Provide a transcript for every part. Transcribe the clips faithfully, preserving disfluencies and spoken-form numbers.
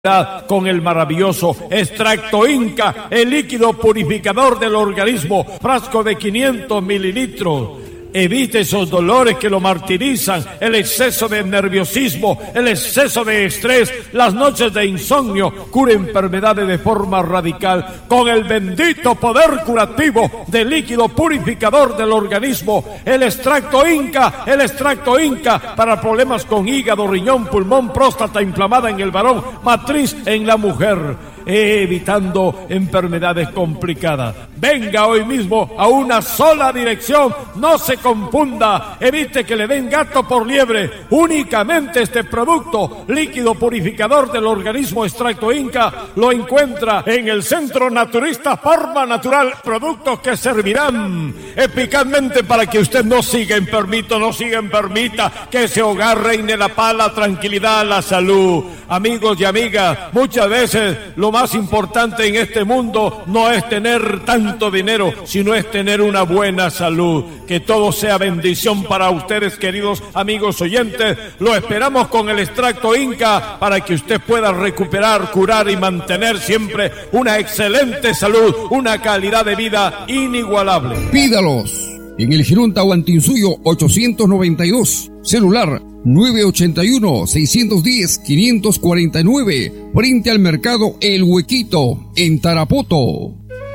con el maravilloso extracto Inca, el líquido purificador del organismo, frasco de quinientos mililitros. Evite esos dolores que lo martirizan, el exceso de nerviosismo, el exceso de estrés, las noches de insomnio. Cure enfermedades de forma radical con el bendito poder curativo del líquido purificador del organismo, el extracto Inca, el extracto Inca para problemas con hígado, riñón, pulmón, próstata inflamada en el varón, matriz en la mujer, evitando enfermedades complicadas. Venga hoy mismo a una sola dirección, no se confunda, evite que le den gato por liebre. Únicamente este producto, líquido purificador del organismo extracto Inca, lo encuentra en el Centro Naturista Forma Natural. Productos que servirán eficazmente para que usted no siga enfermito, no siga enfermita, que ese hogar reine la paz, la tranquilidad, la salud. Amigos y amigas, muchas veces lo más importante en este mundo no es tener tanto dinero, sino es tener una buena salud. Que todo sea bendición para ustedes, queridos amigos oyentes. Lo esperamos con el extracto Inca para que usted pueda recuperar, curar y mantener siempre una excelente salud, una calidad de vida inigualable. Pídalos en el Jirón Tahuantinsuyo ochocientos noventa y dos, celular nueve ocho uno, seis uno cero, cinco cuatro nueve, frente al mercado El Huequito, en Tarapoto.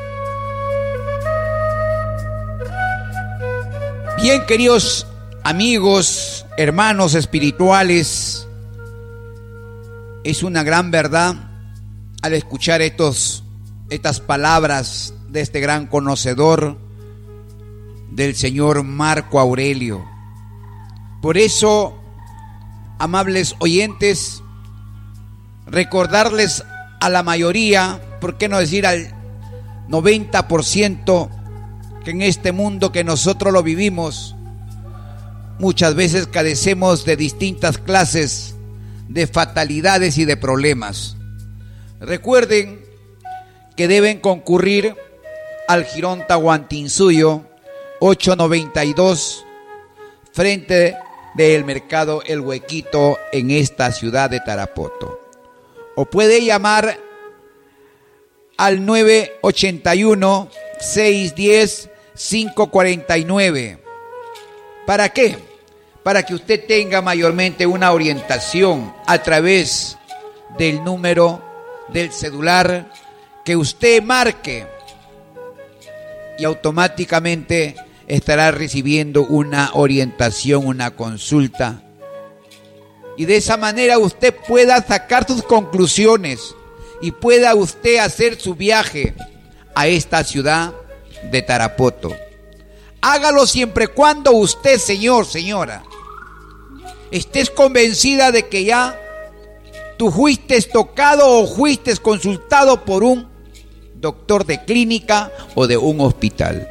Bien, queridos amigos, hermanos espirituales, es una gran verdad al escuchar estos, estas palabras de este gran conocedor del señor Marco Aurelio. Por eso, amables oyentes, recordarles a la mayoría, por qué no decir al noventa por ciento, que en este mundo que nosotros lo vivimos, muchas veces carecemos de distintas clases de fatalidades y de problemas. Recuerden que deben concurrir al Jirón Tahuantinsuyo ochocientos noventa y dos, frente del mercado El Huequito, en esta ciudad de Tarapoto. O puede llamar al nueve ocho uno, seis uno cero, cinco cuatro nueve. ¿Para qué? Para que usted tenga mayormente una orientación a través del número del celular que usted marque, y automáticamente estará recibiendo una orientación, una consulta, y de esa manera usted pueda sacar sus conclusiones y pueda usted hacer su viaje a esta ciudad de Tarapoto. Hágalo siempre y cuando usted, señor, señora, estés convencida de que ya tú fuiste tocado o fuiste consultado por un doctor de clínica o de un hospital.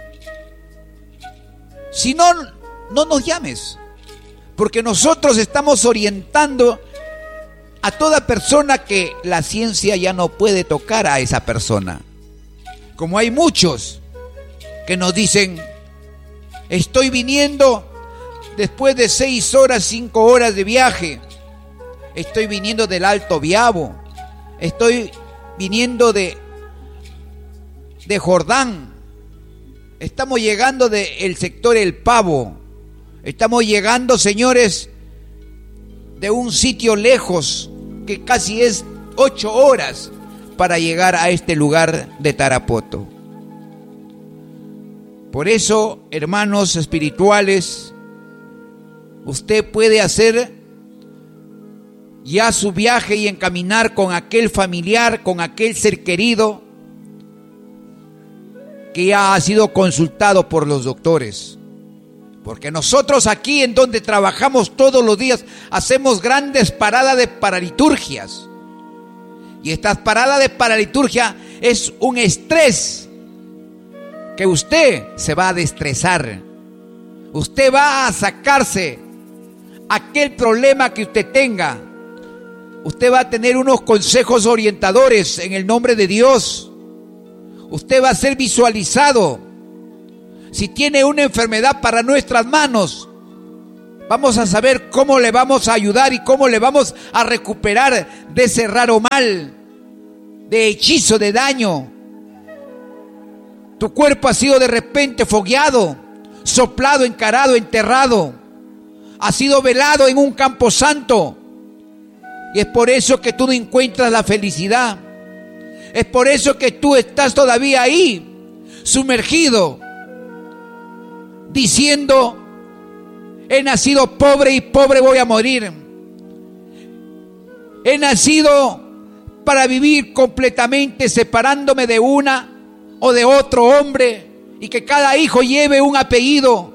Si no, no nos llames, porque nosotros estamos orientando a toda persona que la ciencia ya no puede tocar a esa persona. Como hay muchos que nos dicen, estoy viniendo después de seis horas, cinco horas de viaje, estoy viniendo del Alto Biabo, estoy viniendo de, de Jordán, estamos llegando del sector El Pavo, estamos llegando, señores, de un sitio lejos que casi es ocho horas para llegar a este lugar de Tarapoto. Por eso, hermanos espirituales, usted puede hacer ya su viaje y encaminar con aquel familiar, con aquel ser querido que ya ha sido consultado por los doctores. Porque nosotros aquí, en donde trabajamos todos los días, hacemos grandes paradas de paraliturgias. Y estas paradas de paraliturgia es un estrés que usted se va a destresar. Usted va a sacarse aquel problema que usted tenga. Usted va a tener unos consejos orientadores en el nombre de Dios. Usted va a ser visualizado. Si tiene una enfermedad para nuestras manos, Vamos a saber cómo le vamos a ayudar y cómo le vamos a recuperar de ese raro mal, de hechizo, de daño. Tu cuerpo ha sido de repente fogueado, soplado, encarado, enterrado. Ha sido velado en un campo santo. Y es por eso que tú no encuentras la felicidad. Es por eso que tú estás todavía ahí, sumergido, diciendo: he nacido pobre y pobre voy a morir. He nacido para vivir completamente separándome de una o de otro hombre y que cada hijo lleve un apellido.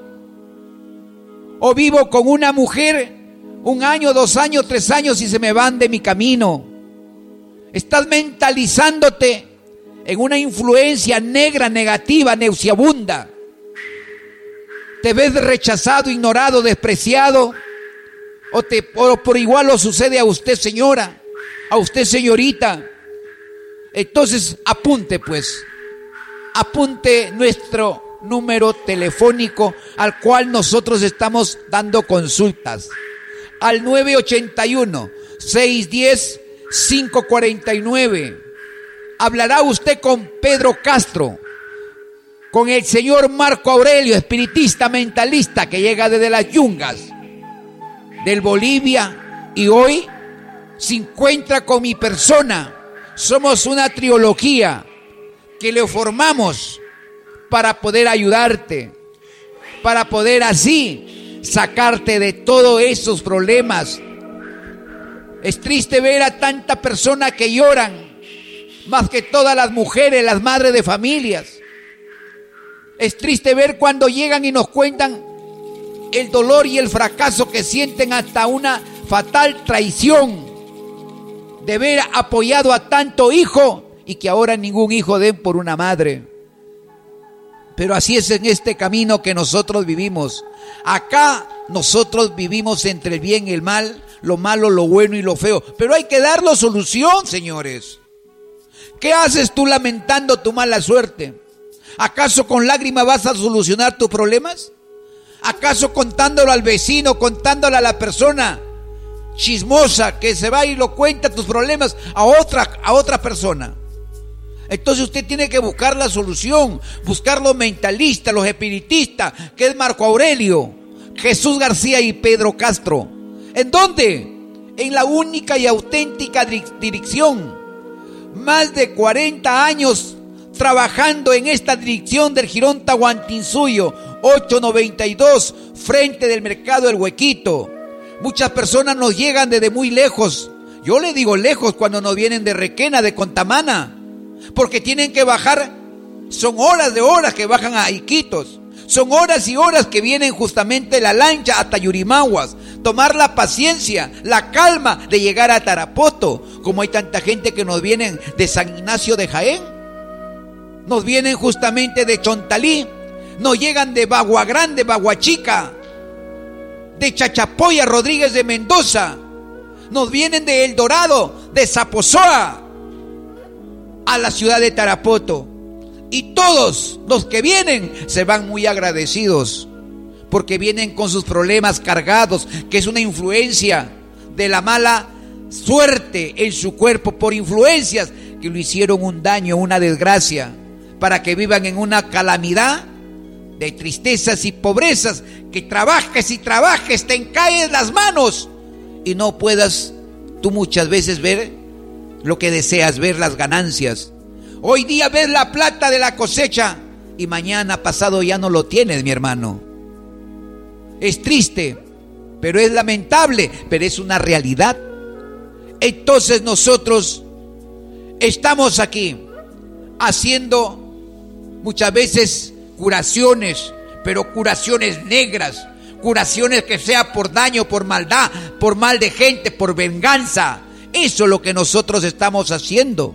O vivo con una mujer un año, dos años, tres años y se me van de mi camino. Estás mentalizándote en una influencia negra, negativa, nauseabunda. Te ves rechazado, ignorado, despreciado. O, te, o por igual lo sucede a usted, señora, a usted, señorita. Entonces apunte pues, apunte nuestro número telefónico al cual nosotros estamos dando consultas. Al nueve ocho uno, seis uno cero, cinco cuatro nueve. Hablará usted con Pedro Castro, con el señor Marco Aurelio, espiritista, mentalista, que llega desde las yungas del Bolivia y hoy se encuentra con mi persona. Somos una trilogía que le formamos para poder ayudarte, para poder así sacarte de todos esos problemas. Es triste ver a tanta persona que lloran, más que todas las mujeres, las madres de familias. Es triste ver cuando llegan y nos cuentan el dolor y el fracaso que sienten, hasta una fatal traición de haber apoyado a tanto hijo y que ahora ningún hijo den por una madre. Pero así es en este camino que nosotros vivimos. Acá nosotros vivimos entre el bien y el mal, lo malo, lo bueno y lo feo. Pero hay que darle solución, señores. ¿Qué haces tú lamentando tu mala suerte? ¿Acaso con lágrimas vas a solucionar tus problemas? ¿Acaso contándolo al vecino, contándolo a la persona chismosa que se va y lo cuenta tus problemas a otra, a otra persona? Entonces usted tiene que buscar la solución, buscar los mentalistas, los espiritistas, que es Marco Aurelio, Jesús García y Pedro Castro. ¿En dónde? En la única y auténtica dirección. Más de cuarenta años trabajando en esta dirección del Jirón Tahuantinsuyo, ocho noventa y dos, frente del mercado El Huequito. Muchas personas nos llegan desde muy lejos. Yo le digo lejos cuando nos vienen de Requena, de Contamana, porque tienen que bajar. Son horas de horas que bajan a Iquitos. Son horas y horas que vienen justamente la lancha hasta Yurimaguas. Tomar la paciencia, la calma de llegar a Tarapoto. Como hay tanta gente que nos vienen de San Ignacio de Jaén, nos vienen justamente de Chontalí, nos llegan de Bagua Grande, Bagua Chica, de Chachapoya, Rodríguez de Mendoza, nos vienen de El Dorado, de Zapozoa, a la ciudad de Tarapoto. Y todos los que vienen se van muy agradecidos, porque vienen con sus problemas cargados, que es una influencia de la mala suerte en su cuerpo, por influencias que le hicieron un daño, una desgracia, para que vivan en una calamidad de tristezas y pobrezas, que trabajes y trabajes, te encaes las manos y no puedas tú muchas veces ver lo que deseas ver, las ganancias. Hoy día ves la plata de la cosecha y mañana pasado ya no lo tienes, mi hermano. Es triste, pero es lamentable, pero es una realidad. Entonces nosotros estamos aquí haciendo muchas veces curaciones, pero curaciones negras, curaciones que sea por daño, por maldad, por mal de gente, por venganza. Eso es lo que nosotros estamos haciendo.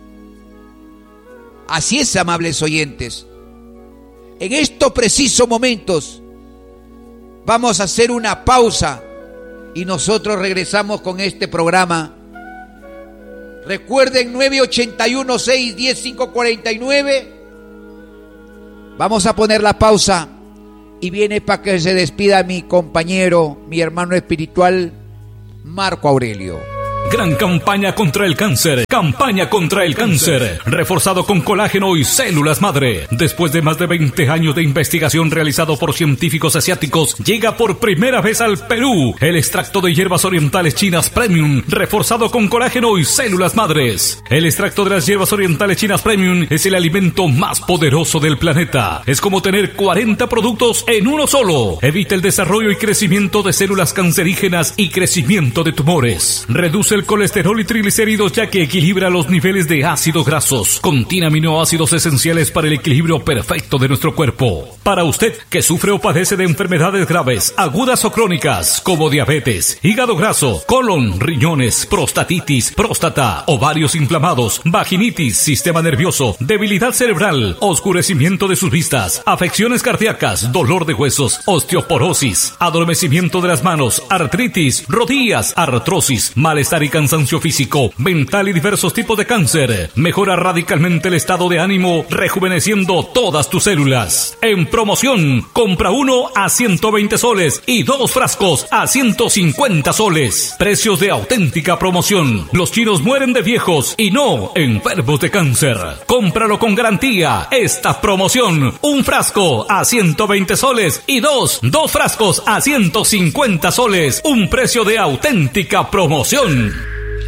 Así es, amables oyentes. En estos precisos momentos vamos a hacer una pausa y nosotros regresamos con este programa. Recuerden, nueve ocho uno, seis uno cero, cinco cuatro nueve. Vamos a poner la pausa Y viene para que se despida mi compañero, mi hermano espiritual, Marco Aurelio. Gran campaña contra el cáncer. Campaña contra el cáncer. Reforzado con colágeno y células madre. Después de más de veinte años de investigación realizado por científicos asiáticos, llega por primera vez al Perú el extracto de hierbas orientales chinas Premium, reforzado con colágeno y células madres. El extracto de las hierbas orientales chinas Premium es el alimento más poderoso del planeta. Es como tener cuarenta productos en uno solo. Evita el desarrollo y crecimiento de células cancerígenas y crecimiento de tumores. Reduce el colesterol y triglicéridos, ya que equilibra los niveles de ácidos grasos. Contiene aminoácidos esenciales para el equilibrio perfecto de nuestro cuerpo. Para usted que sufre o padece de enfermedades graves, agudas o crónicas, como diabetes, hígado graso, colon, riñones, prostatitis, próstata, ovarios inflamados, vaginitis, sistema nervioso, debilidad cerebral, oscurecimiento de sus vistas, afecciones cardíacas, dolor de huesos, osteoporosis, adormecimiento de las manos, artritis, rodillas, artrosis, malestar y cansancio físico, mental y diversos tipos de cáncer. Mejora radicalmente el estado de ánimo, rejuveneciendo todas tus células. En promoción, compra uno a ciento veinte soles y dos frascos a ciento cincuenta soles. Precios de auténtica promoción. Los chinos mueren de viejos y no enfermos de cáncer. Cómpralo con garantía. Esta promoción, un frasco a ciento veinte soles y dos, dos frascos a ciento cincuenta soles. Un precio de auténtica promoción.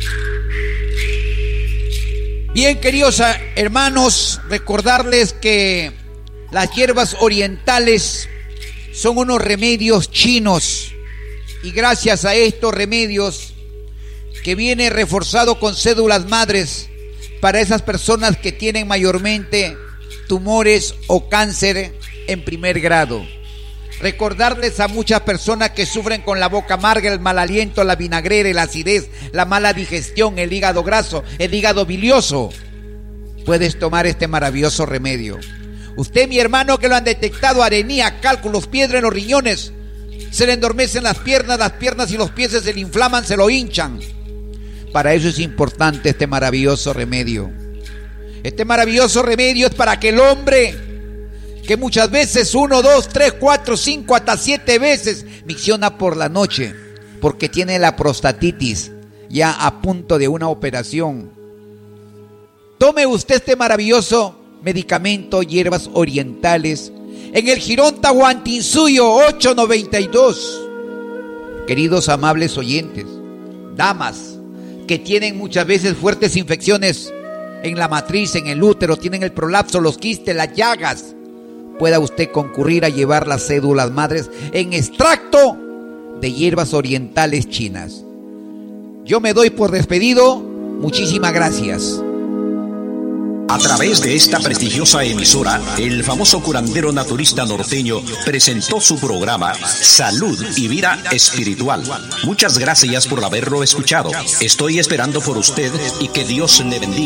Bien, queridos hermanos, recordarles que las hierbas orientales son unos remedios chinos, y gracias a estos remedios que viene reforzado con células madres para esas personas que tienen mayormente tumores o cáncer en primer grado. Recordarles a muchas personas que sufren con la boca amarga, el mal aliento, la vinagrera, la acidez, la mala digestión, el hígado graso, el hígado bilioso. Puedes tomar este maravilloso remedio. Usted, mi hermano, que lo han detectado, arenía, cálculos, piedra en los riñones, se le endormecen las piernas, las piernas y los pies se le inflaman, se lo hinchan. Para eso es importante este maravilloso remedio. Este maravilloso remedio es para que el hombre, que muchas veces uno, dos, tres, cuatro, cinco, hasta siete veces micciona por la noche, porque tiene la prostatitis ya a punto de una operación. Tome usted este maravilloso medicamento, hierbas orientales, en el Jirón Tahuantinsuyo ocho noventa y dos. Queridos amables oyentes, damas que tienen muchas veces fuertes infecciones en la matriz, en el útero, tienen el prolapso, los quistes, las llagas, pueda usted concurrir a llevar las células madres en extracto de hierbas orientales chinas. Yo me doy por despedido. Muchísimas gracias. A través de esta prestigiosa emisora, el famoso curandero naturista norteño presentó su programa Salud y Vida Espiritual. Muchas gracias por haberlo escuchado. Estoy esperando por usted y que Dios le bendiga.